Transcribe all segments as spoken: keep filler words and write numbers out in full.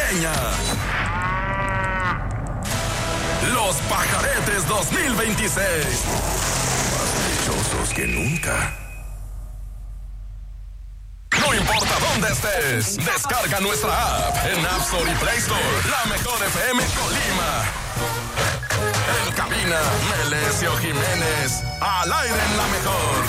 navideña. Los Pajaretes dos mil veintiséis. Más dichosos que nunca. No importa dónde estés, descarga nuestra app en App Store y Play Store. La mejor F M Colima. En cabina, Melesio Jiménez. Al aire en la mejor.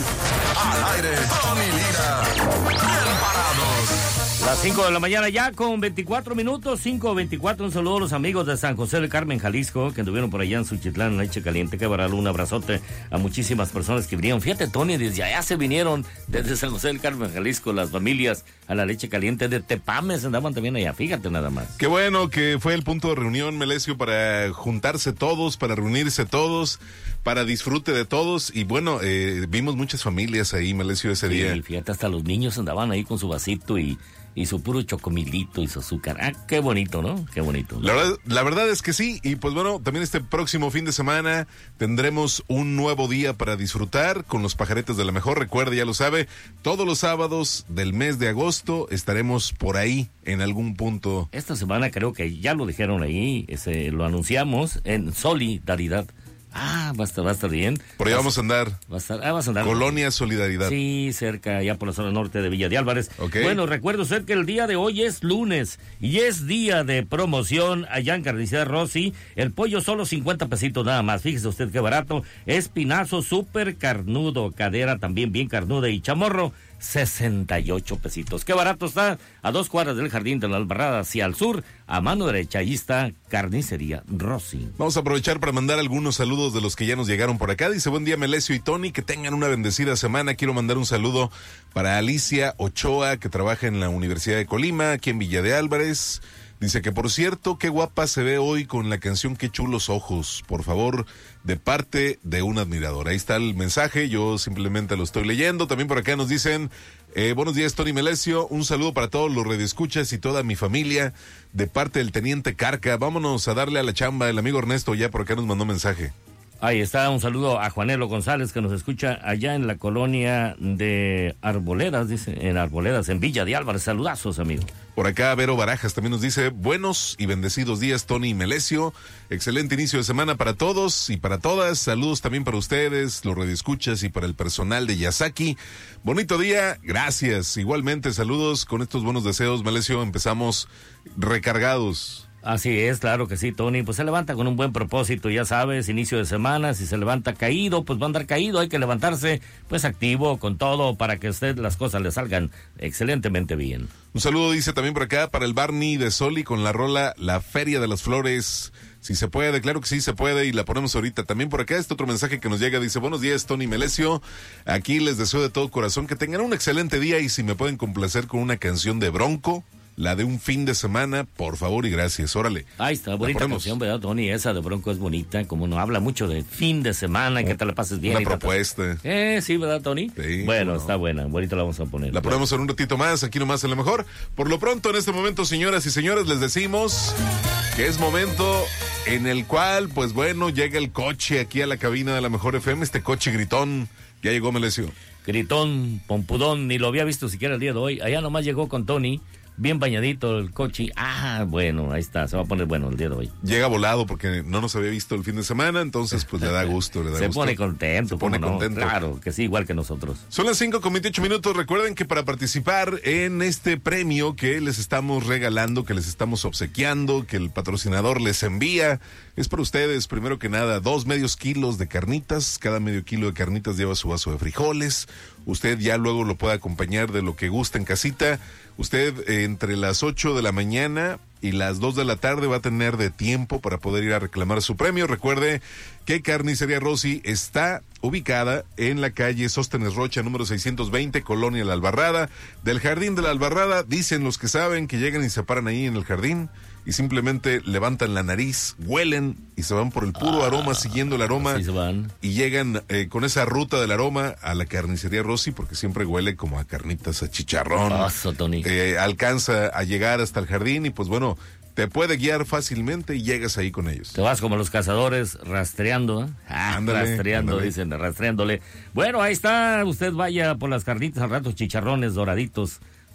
Al aire, Tony Lira. Bien parados. Las cinco de la mañana ya con veinticuatro minutos, cinco veinticuatro. Un saludo a los amigos de San José del Carmen, Jalisco, que anduvieron por allá en Suchitlán, en Leche Caliente. Que varal, un abrazote a muchísimas personas que vinieron. Fíjate, Tony, desde allá se vinieron, desde San José del Carmen, Jalisco, las familias a la Leche Caliente de Tepames andaban también allá, fíjate nada más. Qué bueno que fue el punto de reunión, Melesio, para juntarse todos, para reunirse todos, para disfrute de todos. Y bueno, eh, vimos muchas familias ahí, Melesio, ese Sí, día. y fíjate, hasta los niños andaban ahí con su vasito y... y su puro chocomilito y su azúcar. Ah, qué bonito, ¿no? Qué bonito. La verdad, la verdad es que sí. Y pues bueno, también este próximo fin de semana tendremos un nuevo día para disfrutar con los Pajaretes de la Mejor. Recuerde, ya lo sabe, todos los sábados del mes de agosto estaremos por ahí en algún punto. Esta semana creo que ya lo dijeron ahí, ese, lo anunciamos en Solidaridad. Ah, va a estar, va a estar bien. Por ahí vamos a andar. Va a estar, ah, vas a andar. Colonia Solidaridad. Sí, cerca, allá por la zona norte de Villa de Álvarez. Okay. Bueno, recuerdo usted que el día de hoy es lunes y es día de promoción allá en Carnicería Rossi. El pollo solo cincuenta pesitos nada más. Fíjese usted qué barato. Espinazo súper carnudo, cadera también bien carnuda y chamorro, sesenta y ocho pesitos. Qué barato está. A dos cuadras del Jardín de la Albarrada hacia el sur, a mano derecha, ahí está Carnicería Rossi. Vamos a aprovechar para mandar algunos saludos de los que ya nos llegaron por acá. Dice, buen día Melesio y Tony, que tengan una bendecida semana. Quiero mandar un saludo para Alicia Ochoa, que trabaja en la Universidad de Colima, aquí en Villa de Álvarez. Dice que, por cierto, qué guapa se ve hoy con la canción Qué chulos ojos. Por favor, de parte de un admirador. Ahí está el mensaje, yo simplemente lo estoy leyendo. También por acá nos dicen, eh, buenos días Tony Melesio, un saludo para todos los radioescuchas y toda mi familia, de parte del Teniente Carca. Vámonos a darle a la chamba. El amigo Ernesto ya por acá nos mandó mensaje. Ahí está, un saludo a Juanelo González, que nos escucha allá en la colonia de Arboledas, dice, en Arboledas, en Villa de Álvarez. Saludazos, amigo. Por acá Vero Barajas también nos dice, buenos y bendecidos días Tony y Melesio, excelente inicio de semana para todos y para todas, saludos también para ustedes, los radioescuchas y para el personal de Yasaki, bonito día, gracias, igualmente saludos con estos buenos deseos, Melesio, empezamos recargados. Así es, claro que sí, Tony. Pues se levanta con un buen propósito, ya sabes, inicio de semana. Si se levanta caído, pues va a andar caído. Hay que levantarse, pues activo, con todo, para que a usted las cosas le salgan excelentemente bien. Un saludo, dice también por acá, para el Barney de Soli con la rola La Feria de las Flores. Si se puede, claro que sí se puede y la ponemos ahorita. También por acá este otro mensaje que nos llega, dice, buenos días Tony Melesio, aquí les deseo de todo corazón que tengan un excelente día y si me pueden complacer con una canción de Bronco, la de un fin de semana, por favor y gracias, órale. Ahí está, bonita canción, ¿verdad, Tony? Esa de Bronco es bonita, como nos habla mucho de fin de semana, que te la pases bien. Una y propuesta. Eh, sí, ¿verdad, Tony? Sí, bueno, no. está buena, bonita la vamos a poner. La bueno. ponemos en un ratito más, aquí nomás en lo mejor. Por lo pronto, en este momento, señoras y señores, les decimos que es momento en el cual, pues bueno, llega el coche aquí a la cabina de la Mejor F M, este coche gritón. Ya llegó, Melesio. Gritón, pompudón, ni lo había visto siquiera el día de hoy. Allá nomás llegó con Tony, bien bañadito el coche. Ah, bueno, ahí está, se va a poner bueno el día de hoy. Llega volado porque no nos había visto el fin de semana, entonces pues le da gusto, le da se gusto. pone contento. Se pone ¿cómo no? contento. Claro, que sí, igual que nosotros. Son las cinco con veintiocho minutos. Recuerden que para participar en este premio que les estamos regalando, que les estamos obsequiando, que el patrocinador les envía, es para ustedes, primero que nada, dos medios kilos de carnitas. Cada medio kilo de carnitas lleva su vaso de frijoles. Usted ya luego lo puede acompañar de lo que gusta en casita. Usted eh, entre las ocho de la mañana y las dos de la tarde va a tener de tiempo para poder ir a reclamar su premio. Recuerde que Carnicería Rossi está ubicada en la calle Sóstenes Rocha, número seiscientos veinte, Colonia La Albarrada. Del Jardín de la Albarrada, dicen los que saben que llegan y se paran ahí en el jardín y simplemente levantan la nariz, huelen y se van por el puro ah, aroma, siguiendo el aroma. Así se van. Y llegan eh, con esa ruta del aroma a la Carnicería Rossi, porque siempre huele como a carnitas, a chicharrón. Oso, Tony. Eh, alcanza a llegar hasta el jardín y pues bueno, te puede guiar fácilmente y llegas ahí con ellos. Te vas como los cazadores rastreando, ¿eh? Ah, Ándale, rastreando, ándale. dicen, rastreándole. Bueno, ahí está, usted vaya por las carnitas al rato, chicharrones doraditos,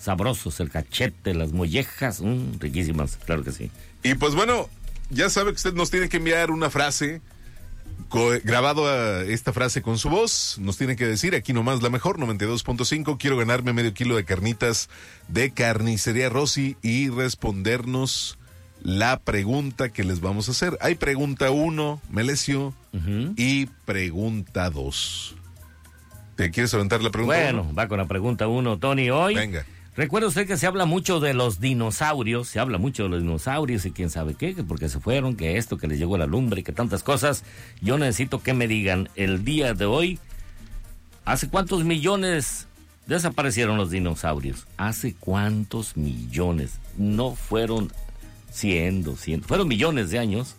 sabrosos, el cachete, las mollejas, mmm, riquísimas, claro que sí. Y pues bueno, ya sabe que usted nos tiene que enviar una frase, co- grabado a esta frase con su voz, nos tiene que decir, aquí nomás la mejor, noventa y dos punto cinco, quiero ganarme medio kilo de carnitas de Carnicería Rosy y respondernos la pregunta que les vamos a hacer. Hay pregunta uno, Melesio, uh-huh. y pregunta dos. ¿Te quieres aventar la pregunta Bueno, uno? Va con la pregunta uno, Tony, hoy. Venga. Recuerda usted que se habla mucho de los dinosaurios, se habla mucho de los dinosaurios y quién sabe qué, que porque se fueron, que esto, que les llegó la lumbre, que tantas cosas. Yo necesito que me digan el día de hoy, ¿hace cuántos millones desaparecieron los dinosaurios? ¿Hace cuántos millones? No fueron cien, doscientos, fueron millones de años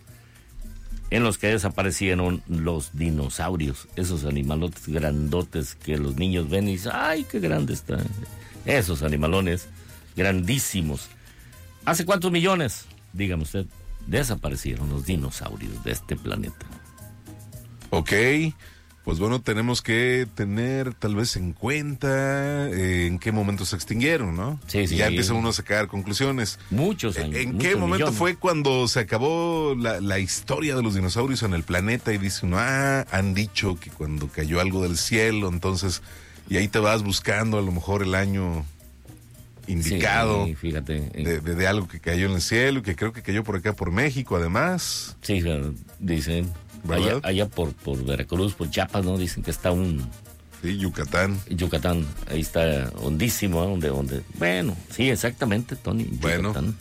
en los que desaparecieron los dinosaurios, esos animalotes grandotes que los niños ven y dicen, ¡ay, qué grande está! Esos animalones grandísimos. ¿Hace cuántos millones, dígame usted, desaparecieron los dinosaurios de este planeta? Ok, pues bueno, tenemos que tener tal vez en cuenta eh, en qué momento se extinguieron, ¿no? Sí, sí. Y ya empieza uno a sacar conclusiones. Muchos años. ¿En muchos qué momento millones. fue cuando se acabó la, la historia de los dinosaurios en el planeta y dicen, ah, han dicho que cuando cayó algo del cielo, entonces, y ahí te vas buscando a lo mejor el año indicado sí, fíjate. de, de, de algo que cayó en el cielo, que creo que cayó por acá por México, además. Sí, dicen, allá, allá por, por Veracruz, por Chiapas, ¿no? Dicen que está un... Sí, Yucatán. Yucatán, ahí está hondísimo, ¿eh? donde, donde, bueno, sí, exactamente, Tony. Bueno, Yucatán.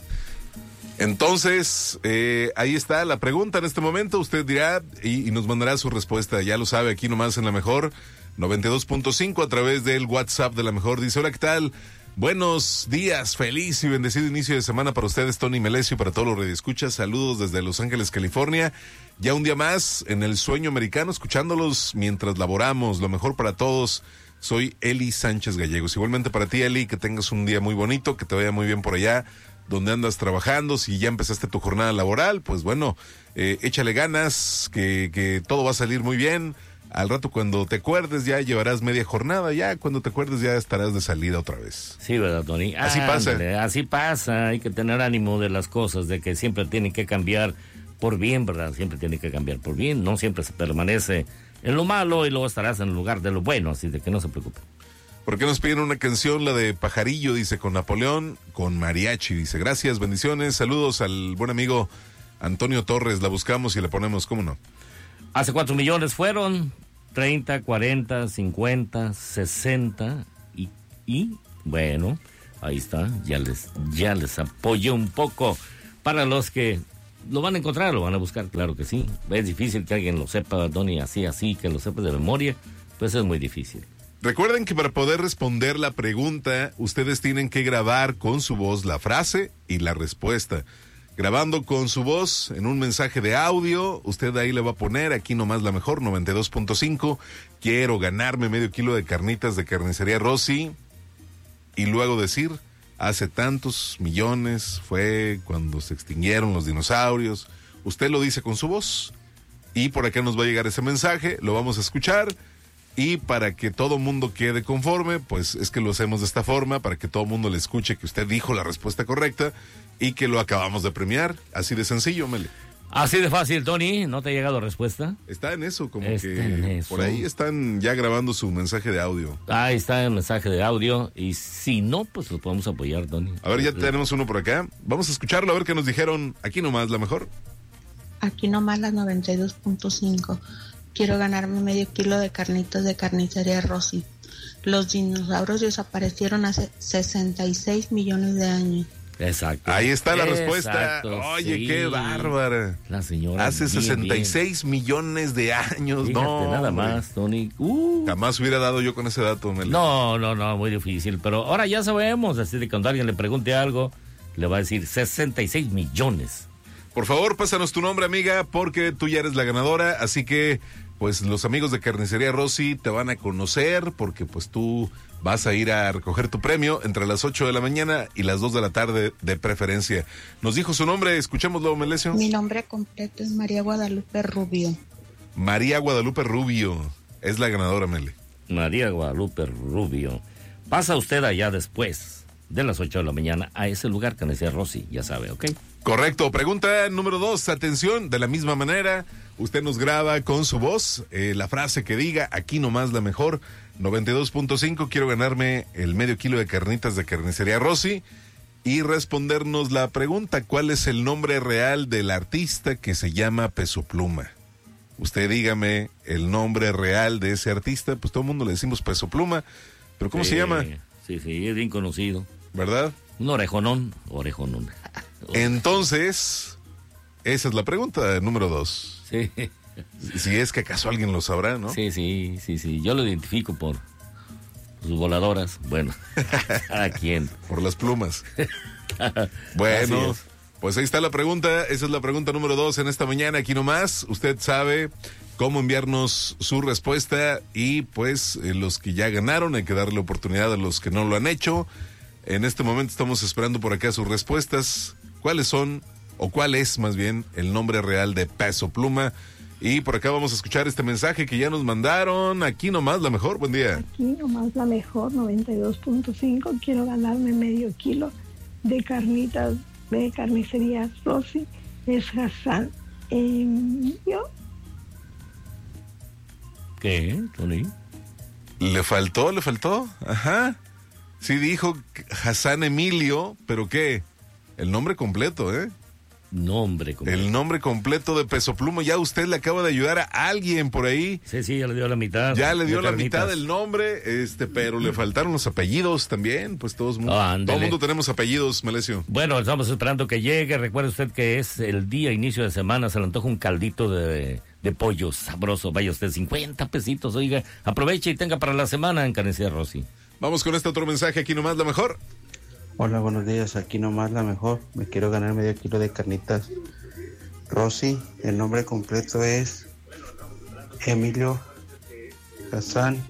Entonces, eh, ahí está la pregunta en este momento, usted dirá y, y nos mandará su respuesta, ya lo sabe, aquí nomás en La Mejor, noventa y dos punto cinco a través del WhatsApp de La Mejor. Dice, hola, ¿qué tal? Buenos días, feliz y bendecido inicio de semana para ustedes, Tony Melesio, para todos los radioescuchas. Saludos desde Los Ángeles, California. Ya un día más en el sueño americano, escuchándolos mientras laboramos. Lo mejor para todos. Soy Eli Sánchez Gallegos. Igualmente para ti, Eli, que tengas un día muy bonito, que te vaya muy bien por allá donde andas trabajando. Si ya empezaste tu jornada laboral, pues bueno, eh, échale ganas, que, que todo va a salir muy bien. Al rato cuando te acuerdes ya llevarás media jornada, ya cuando te acuerdes ya estarás de salida otra vez. Sí, ¿verdad, Tony? Así ah, pasa. Ándale, así pasa, hay que tener ánimo de las cosas, de que siempre tienen que cambiar por bien, ¿verdad? Siempre tienen que cambiar por bien, no siempre se permanece en lo malo y luego estarás en el lugar de lo bueno, así de que no se preocupe. ¿Por qué nos piden una canción, la de Pajarillo, dice, con Napoleón, con mariachi? Dice, gracias, bendiciones, saludos al buen amigo Antonio Torres, la buscamos y la ponemos, ¿cómo no? ¿Hace cuántos millones fueron? treinta, cuarenta, cincuenta, sesenta y, y bueno, ahí está, ya les, ya les apoyo un poco para los que lo van a encontrar, lo van a buscar, claro que sí. Es difícil que alguien lo sepa, Tony, así, así, que lo sepa de memoria, pues es muy difícil. Recuerden que para poder responder la pregunta, ustedes tienen que grabar con su voz la frase y la respuesta. Grabando con su voz en un mensaje de audio, usted ahí le va a poner, aquí nomás La Mejor, noventa y dos punto cinco, quiero ganarme medio kilo de carnitas de Carnicería Rosy, y luego decir, hace tantos millones fue cuando se extinguieron los dinosaurios. Usted lo dice con su voz, y por acá nos va a llegar ese mensaje, lo vamos a escuchar, y para que todo mundo quede conforme, pues es que lo hacemos de esta forma, para que todo mundo le escuche que usted dijo la respuesta correcta y que lo acabamos de premiar. Así de sencillo, Mele. Así de fácil, Tony. ¿No te ha llegado respuesta? Está en eso, como Está que en eso. por ahí están ya grabando su mensaje de audio. Ahí está el mensaje de audio. Y si no, pues lo podemos apoyar, Tony. A ver, ya tenemos uno por acá. Vamos a escucharlo, a ver qué nos dijeron. Aquí nomás, La Mejor. Aquí nomás las noventa y dos punto cinco. Quiero ganarme medio kilo de carnitas de Carnicería Rosy. Los dinosaurios desaparecieron hace sesenta y seis millones de años. Exacto. Ahí está la respuesta. Exacto, Oye, sí. qué bárbara. La señora. Hace bien, sesenta y seis bien. millones de años. Fíjate, no, nada hombre. más, Tony. Uh. Jamás hubiera dado yo con ese dato, Mele. No, no, no, muy difícil. Pero ahora ya sabemos, así de cuando alguien le pregunte algo, le va a decir sesenta y seis millones. Por favor, pásanos tu nombre, amiga, porque tú ya eres la ganadora, así que pues los amigos de Carnicería Rosy te van a conocer, porque pues tú vas a ir a recoger tu premio entre las ocho de la mañana y las dos de la tarde de preferencia. Nos dijo su nombre, escuchémoslo, Melesio. Mi nombre completo es María Guadalupe Rubio. María Guadalupe Rubio es la ganadora, Mele. María Guadalupe Rubio. Pasa usted allá después de las ocho de la mañana a ese lugar, Carnicería Rosy, ya sabe, ¿ok? Correcto. Pregunta número dos, atención, de la misma manera, usted nos graba con su voz eh, la frase que diga, aquí nomás la mejor, noventa y dos punto cinco, quiero ganarme el medio kilo de carnitas de Carnicería Rosy, y respondernos la pregunta, ¿cuál es el nombre real del artista que se llama Peso Pluma? Usted dígame el nombre real de ese artista, pues todo el mundo le decimos Peso Pluma, pero ¿cómo sí, se llama? Sí, sí, es bien conocido. ¿Verdad? Un orejonón, orejonón. Entonces, esa es la pregunta número dos. Sí. Si es que acaso alguien lo sabrá, ¿no? Sí, sí, sí, sí. Yo lo identifico por sus voladoras. Bueno, ¿a quién? Por las plumas. Bueno, pues ahí está la pregunta. Esa es la pregunta número dos en esta mañana. Aquí nomás, usted sabe cómo enviarnos su respuesta y pues eh, los que ya ganaron, hay que darle oportunidad a los que no lo han hecho. En este momento estamos esperando por acá sus respuestas. ¿Cuáles son, o cuál es más bien, el nombre real de Peso Pluma? Y por acá vamos a escuchar este mensaje que ya nos mandaron. Aquí nomás la mejor, buen día. Aquí nomás la mejor, noventa y dos punto cinco. Quiero ganarme medio kilo de carnitas de Carnicería Rosy. Es Hassan Emilio. ¿Qué, Tony? ¿Le faltó, le faltó? Ajá. Sí dijo Hassan Emilio, pero ¿qué? El nombre completo, ¿eh? Nombre completo. El nombre completo de Peso Pluma. Ya usted le acaba de ayudar a alguien por ahí. Sí, sí, ya le dio la mitad. Ya le dio de la carnitas. mitad del nombre, este, pero le faltaron los apellidos también. Pues todos, Oh, todo el mundo tenemos apellidos, Melesio. Bueno, estamos esperando que llegue. Recuerde usted que es el día, inicio de semana. Se le antoja un caldito de, de pollo sabroso. Vaya usted, cincuenta pesitos. Oiga, aproveche y tenga para la semana en Carnicería Rosy. Vamos con este otro mensaje. Aquí nomás la mejor. Hola, buenos días. Aquí nomás la mejor. Me quiero ganar medio kilo de carnitas Rosy. El nombre completo es Emilio Hassan.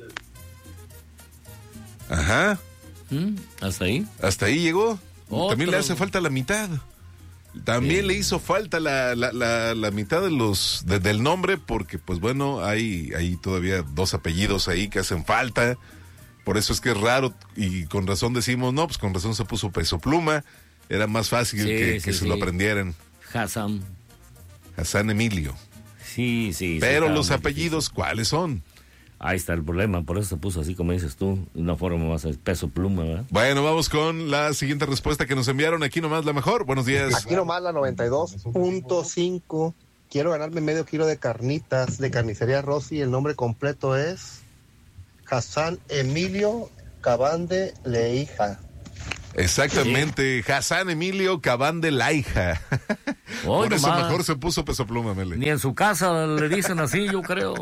Ajá. ¿Mm? ¿Hasta ahí? Hasta ahí llegó. Otro. También le hace falta la mitad. También Sí. le hizo falta la, la, la, la mitad de los de, del nombre, porque pues bueno, hay, hay todavía dos apellidos ahí que hacen falta. Por eso es que es raro, y con razón decimos, no, pues con razón se puso Peso Pluma. Era más fácil Sí, que, sí, que se sí. lo aprendieron. Hassan. Hassan Emilio. Sí, sí. Pero sí, los está muy apellidos, ¿cuáles son? difícil. Ahí está el problema. Por eso se puso así como dices tú. De una forma más Peso Pluma, ¿verdad? Bueno, vamos con la siguiente respuesta que nos enviaron. Aquí nomás la mejor. Buenos días. Aquí nomás la noventa y dos punto cinco. Quiero ganarme medio kilo de carnitas de Carnicería Rosy. El nombre completo es Hassan Emilio Cabán de Leija. Exactamente, sí. Hassan Emilio Cabán de Laija. Hoy Por eso nomás. mejor se puso Peso Pluma, Mele. Ni en su casa le dicen así, yo creo.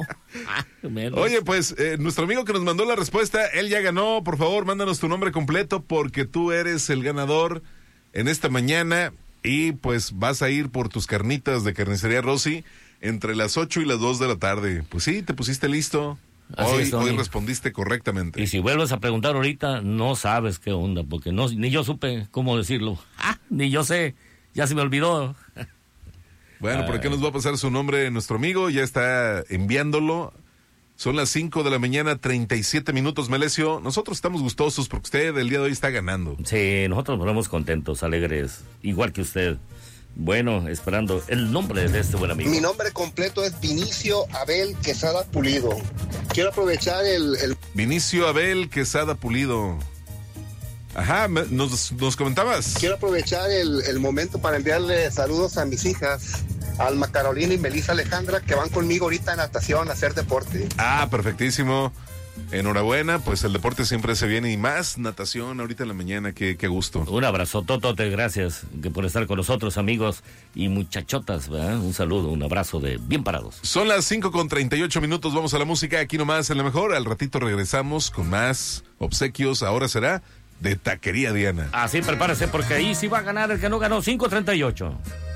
Oye, pues, eh, nuestro amigo que nos mandó la respuesta, él ya ganó. Por favor, mándanos tu nombre completo porque tú eres el ganador en esta mañana. Y pues vas a ir por tus carnitas de Carnicería Rosy entre las ocho y las dos de la tarde. Pues sí, te pusiste listo. Así Hoy, es, hoy Tony. respondiste correctamente. Y si vuelves a preguntar ahorita, no sabes qué onda, porque no, ni yo supe cómo decirlo. Ah, ni yo sé, ya se me olvidó. Bueno, por acá nos va a pasar su nombre nuestro amigo, ya está enviándolo. Son las cinco de la mañana, treinta y siete minutos, Melesio. Nosotros estamos gustosos porque usted el día de hoy está ganando. Sí, nosotros nos ponemos contentos, alegres, igual que usted. Bueno, esperando el nombre de este buen amigo. Mi nombre completo es Vinicio Abel Quesada Pulido. Quiero aprovechar el... el... Vinicio Abel Quesada Pulido. Ajá, me- nos, nos comentabas. Quiero aprovechar el, el momento para enviarle saludos a mis hijas, Alma Carolina y Melissa Alejandra, que van conmigo ahorita en natación a hacer deporte. Ah, perfectísimo. Enhorabuena, pues el deporte siempre se viene y más natación ahorita en la mañana, qué, qué gusto. Un abrazo, Totote, gracias que por estar con nosotros, amigos y muchachotas, ¿verdad? Un saludo, un abrazo de bien parados. Son las cinco con treinta y ocho minutos, vamos a la música aquí nomás en la mejor. Al ratito regresamos con más obsequios, ahora será de Taquería Diana. Así prepárese porque ahí sí va a ganar el que no ganó, cinco treinta y ocho.